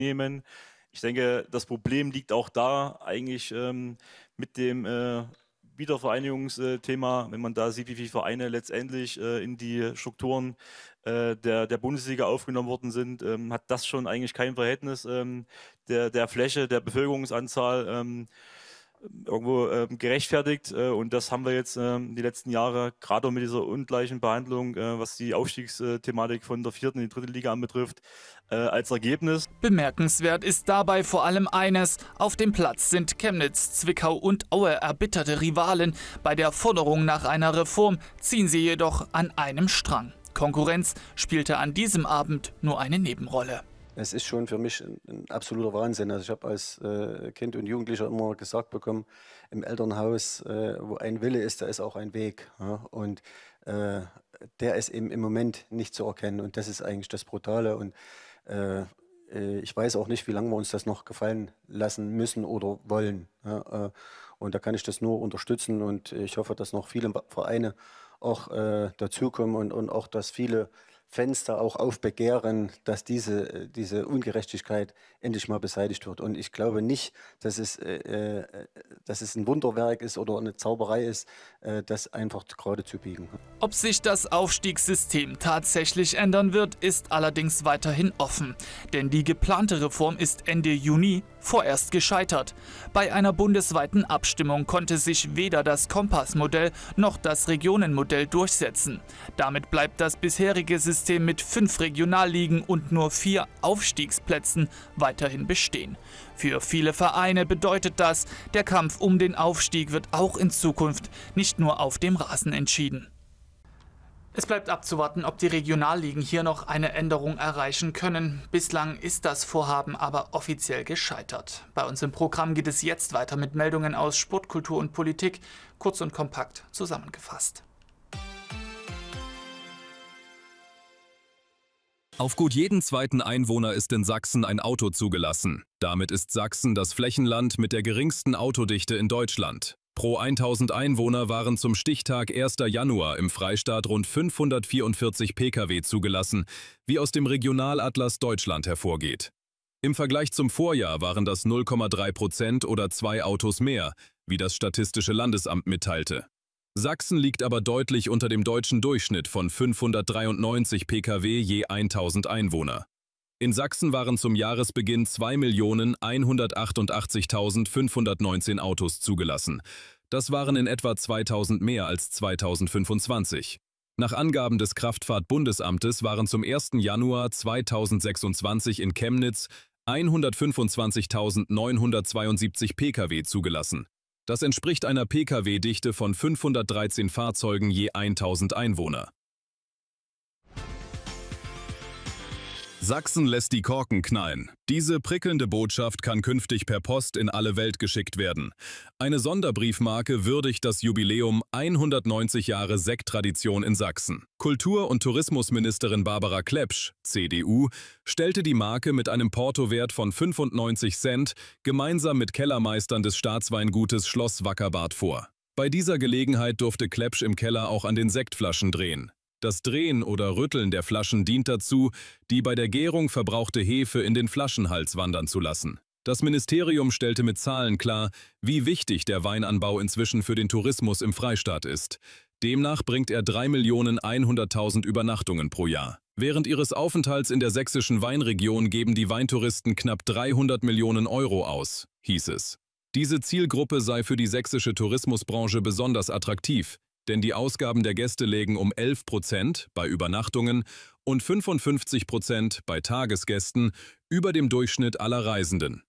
nehmen. Ich denke, das Problem liegt auch da eigentlich mit dem Wiedervereinigungsthema, wenn man da sieht, wie viele Vereine letztendlich in die Strukturen der Bundesliga aufgenommen worden sind, hat das schon eigentlich kein Verhältnis der Fläche, der Bevölkerungsanzahl irgendwo gerechtfertigt. Und das haben wir jetzt die letzten Jahre, gerade auch mit dieser ungleichen Behandlung, was die Aufstiegsthematik von der 4. in die 3. Liga anbetrifft, als Ergebnis. Bemerkenswert ist dabei vor allem eines: Auf dem Platz sind Chemnitz, Zwickau und Aue erbitterte Rivalen. Bei der Forderung nach einer Reform ziehen sie jedoch an einem Strang. Konkurrenz spielte an diesem Abend nur eine Nebenrolle. Es ist schon für mich ein absoluter Wahnsinn. Also ich habe als Kind und Jugendlicher immer gesagt bekommen, im Elternhaus, wo ein Wille ist, da ist auch ein Weg. Ja? Und der ist eben im Moment nicht zu erkennen. Und das ist eigentlich das Brutale. Und ich weiß auch nicht, wie lange wir uns das noch gefallen lassen müssen oder wollen. Ja? Und da kann ich das nur unterstützen. Und ich hoffe, dass noch viele Vereine auch dazukommen und auch, dass viele Fans da auch aufbegehren, dass diese Ungerechtigkeit endlich mal beseitigt wird. Und ich glaube nicht, dass es ein Wunderwerk ist oder eine Zauberei ist, das einfach gerade zu biegen. Ob sich das Aufstiegssystem tatsächlich ändern wird, ist allerdings weiterhin offen. Denn die geplante Reform ist Ende Juni vorerst gescheitert. Bei einer bundesweiten Abstimmung konnte sich weder das Kompassmodell noch das Regionenmodell durchsetzen. Damit bleibt das bisherige System mit 5 Regionalligen und nur 4 Aufstiegsplätzen weiterhin bestehen. Für viele Vereine bedeutet das, der Kampf um den Aufstieg wird auch in Zukunft nicht nur auf dem Rasen entschieden. Es bleibt abzuwarten, ob die Regionalligen hier noch eine Änderung erreichen können. Bislang ist das Vorhaben aber offiziell gescheitert. Bei uns im Programm geht es jetzt weiter mit Meldungen aus Sport, Kultur und Politik, kurz und kompakt zusammengefasst. Auf gut jeden zweiten Einwohner ist in Sachsen ein Auto zugelassen. Damit ist Sachsen das Flächenland mit der geringsten Autodichte in Deutschland. Pro 1000 Einwohner waren zum Stichtag 1. Januar im Freistaat rund 544 Pkw zugelassen, wie aus dem Regionalatlas Deutschland hervorgeht. Im Vergleich zum Vorjahr waren das 0,3% oder 2 Autos mehr, wie das Statistische Landesamt mitteilte. Sachsen liegt aber deutlich unter dem deutschen Durchschnitt von 593 Pkw je 1000 Einwohner. In Sachsen waren zum Jahresbeginn 2.188.519 Autos zugelassen. Das waren in etwa 2000 mehr als 2025. Nach Angaben des Kraftfahrt-Bundesamtes waren zum 1. Januar 2026 in Chemnitz 125.972 Pkw zugelassen. Das entspricht einer Pkw-Dichte von 513 Fahrzeugen je 1000 Einwohner. Sachsen lässt die Korken knallen. Diese prickelnde Botschaft kann künftig per Post in alle Welt geschickt werden. Eine Sonderbriefmarke würdigt das Jubiläum 190 Jahre Sekttradition in Sachsen. Kultur- und Tourismusministerin Barbara Klepsch, CDU, stellte die Marke mit einem Portowert von 95 Cent gemeinsam mit Kellermeistern des Staatsweingutes Schloss Wackerbad vor. Bei dieser Gelegenheit durfte Klepsch im Keller auch an den Sektflaschen drehen. Das Drehen oder Rütteln der Flaschen dient dazu, die bei der Gärung verbrauchte Hefe in den Flaschenhals wandern zu lassen. Das Ministerium stellte mit Zahlen klar, wie wichtig der Weinanbau inzwischen für den Tourismus im Freistaat ist. Demnach bringt er 3.100.000 Übernachtungen pro Jahr. Während ihres Aufenthalts in der sächsischen Weinregion geben die Weintouristen knapp 300 Millionen Euro aus, hieß es. Diese Zielgruppe sei für die sächsische Tourismusbranche besonders attraktiv, denn die Ausgaben der Gäste lägen um 11% bei Übernachtungen und 55% bei Tagesgästen über dem Durchschnitt aller Reisenden.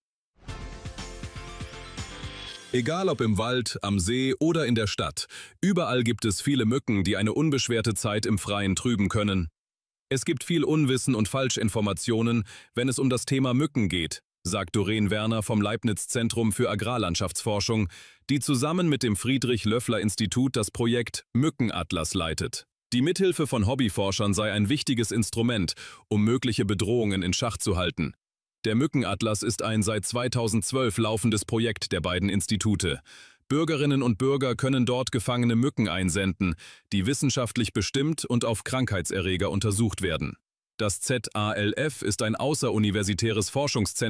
Egal ob im Wald, am See oder in der Stadt, überall gibt es viele Mücken, die eine unbeschwerte Zeit im Freien trüben können. Es gibt viel Unwissen und Falschinformationen, wenn es um das Thema Mücken geht, sagt Doreen Werner vom Leibniz-Zentrum für Agrarlandschaftsforschung, die zusammen mit dem Friedrich-Löffler-Institut das Projekt Mückenatlas leitet. Die Mithilfe von Hobbyforschern sei ein wichtiges Instrument, um mögliche Bedrohungen in Schach zu halten. Der Mückenatlas ist ein seit 2012 laufendes Projekt der beiden Institute. Bürgerinnen und Bürger können dort gefangene Mücken einsenden, die wissenschaftlich bestimmt und auf Krankheitserreger untersucht werden. Das ZALF ist ein außeruniversitäres Forschungszentrum